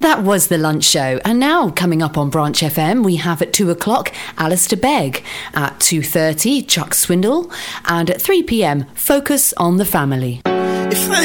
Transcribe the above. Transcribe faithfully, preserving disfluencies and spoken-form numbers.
That was The Lunch Show. And now, coming up on Branch F M, we have at two o'clock, Alistair Begg. At two thirty, Chuck Swindle. And at three p.m, Focus on the Family. If I